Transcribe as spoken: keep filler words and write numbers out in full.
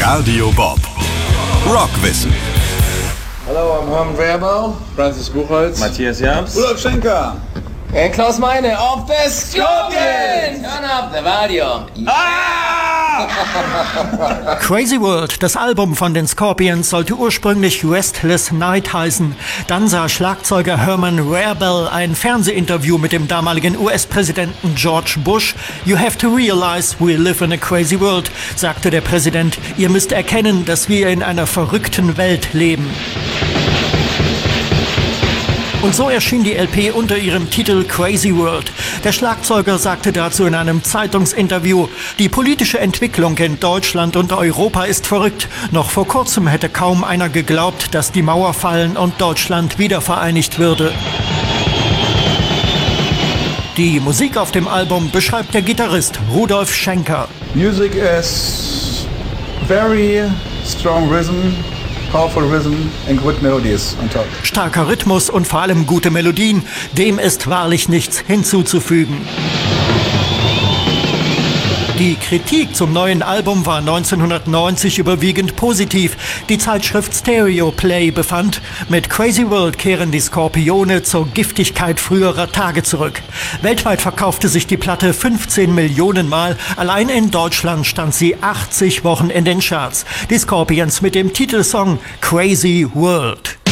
Radio Bob. Rockwissen. Hallo, I'm Hermann Werbel, Francis Buchholz, Matthias Jabs, Rudolf Schenker und Klaus Meine auf The Scorpions. Turn up the volume. Ah! Crazy World, das Album von den Scorpions, sollte ursprünglich Restless Night heißen. Dann sah Schlagzeuger Herman Werbel ein Fernsehinterview mit dem damaligen U S-Präsidenten George Bush. You have to realize we live in a crazy world, sagte der Präsident. Ihr müsst erkennen, dass wir in einer verrückten Welt leben. Und so erschien die L P unter ihrem Titel Crazy World. Der Schlagzeuger sagte dazu in einem Zeitungsinterview: Die politische Entwicklung in Deutschland und Europa ist verrückt. Noch vor kurzem hätte kaum einer geglaubt, dass die Mauer fallen und Deutschland wiedervereinigt würde. Die Musik auf dem Album beschreibt der Gitarrist Rudolf Schenker. Music is very strong rhythm. Powerful rhythm and good melodies on top. Starker Rhythmus und vor allem gute Melodien, dem ist wahrlich nichts hinzuzufügen. Die Kritik zum neuen Album war neunzehnhundertneunzig überwiegend positiv. Die Zeitschrift Stereo Play befand, mit Crazy World kehren die Skorpione zur Giftigkeit früherer Tage zurück. Weltweit verkaufte sich die Platte fünfzehn Millionen Mal. Allein in Deutschland stand sie achtzig Wochen in den Charts. Die Scorpions mit dem Titelsong Crazy World.